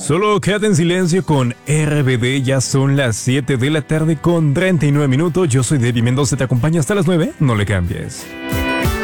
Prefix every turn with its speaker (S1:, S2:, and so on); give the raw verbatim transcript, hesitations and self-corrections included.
S1: Solo quédate en silencio con R B D, ya son las siete de la tarde con treinta y nueve minutos. Yo soy Debbie Mendoza, te acompaño hasta las nueve, no le cambies.